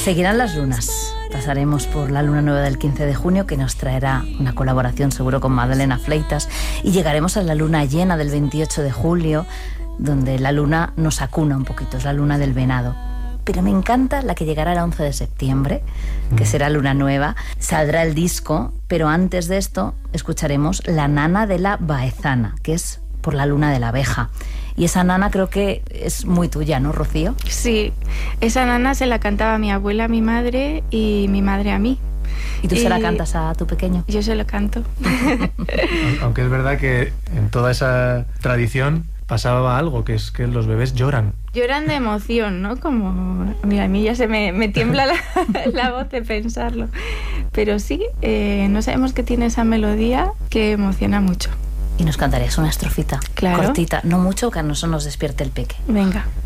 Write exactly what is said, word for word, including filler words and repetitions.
Seguirán las lunas. Pasaremos por la luna nueva del quince de junio, que nos traerá una colaboración seguro con Madalena Fleitas, y llegaremos a la luna llena del veintiocho de julio, donde la luna nos acuna un poquito, es la luna del venado. Pero me encanta la que llegará el once de septiembre, que será luna nueva. Saldrá el disco, pero antes de esto escucharemos La nana de la Baezana, que es por la luna de la abeja. Y esa nana creo que es muy tuya, ¿no, Rocío? Sí, esa nana se la cantaba mi abuela a mi madre y mi madre a mí. ¿Y tú y... se la cantas a tu pequeño? Yo se lo canto. Aunque es verdad que en toda esa tradición pasaba algo, que es que los bebés lloran. Lloran de emoción, ¿no? Como, mira, a mí ya se me, me tiembla la, la voz de pensarlo. Pero sí, eh, no sabemos qué tiene esa melodía que emociona mucho. Y nos cantarías una estrofita, claro, cortita, no mucho, que a nosotros nos despierte el peque. Venga.